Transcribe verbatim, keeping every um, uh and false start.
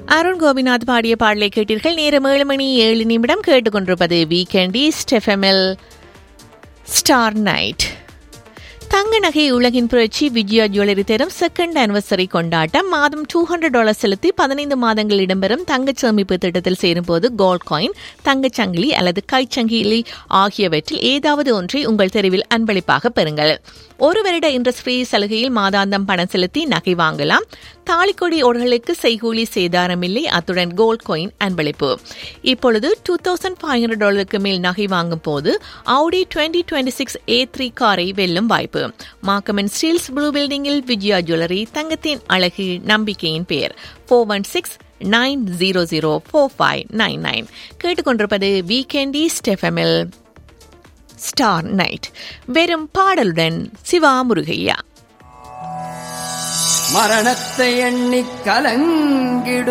அருண் கோபிநாத் பாடிய பாடலை கேட்டீர்கள். நேரம் ஏழு மணி ஏழு நிமிடம். கேட்டுக்கொண்டிருப்பது வீக்கெண்ட் ஈஸ்ட் எஃப்எம்எல் ஸ்டார் நைட். தங்க நகை உலகின் புரட்சி விஜயா ஜுவல்லரி தரும் செகண்ட் ஆனிவர்சரி கொண்டாட்டம். மாதம் டூ ஹண்ட்ரட் டாலர் செலுத்தி பதினைந்து மாதங்கள் இடம்பெறும் தங்க சேமிப்பு திட்டத்தில் சேரும்போது கோல்ட் காயின், தங்கச்சங்கிலி அல்லது கைச்சங்கிலி ஆகியவற்றில் ஏதாவது ஒன்றை உங்கள் தெருவில் அன்பளிப்பாக பெறுங்கள். ஒரு வருட இன்ட்ரெஸ்ட் ஃப்ரீ சலுகையில் மாதாந்தம் பணம் செலுத்தி நகை வாங்கலாம். தாலிக்கொடி ஓடுகளுக்கு செய்கூலி சேதாரமில்லை. அத்துடன் கோல்ட் காயின் அன்பளிப்பு. இப்பொழுது டூ தௌசண்ட் ஃபைவ் ஹண்ட்ரட் டாலருக்கு மேல் நகை வாங்கும் போது ஆடி twenty twenty six A three காரை வெல்லும் வாய்ப்பு. மார்க்கம் ஸ்டீல்ஸ் ப்ளூ பில்டிங்கில் விஜயா ஜுவல்லரி. தங்கத்தின் அழகு நம்பிக்கையின் பெயர். Four one six nine zero zero four five nine nine. கேட்டுக்கொண்டிருப்பது வீக்கெண்ட் ஈஸ்ட் எஃப்எம்எல் ஸ்டார் நைட். வெறும் பாடலுடன் சிவா முருகையா. மரணத்தை எண்ணி கலங்கிடும்